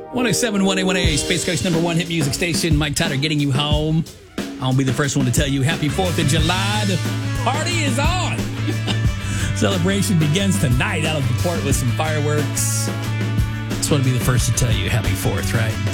107.1 A1A, Space Coast number one hit music station. Mike Tyler getting you home. I'll be the first one to tell you happy 4th of July. The party is on. Celebration begins tonight out of the port with some fireworks. Just want to be the first to tell you happy 4th, right?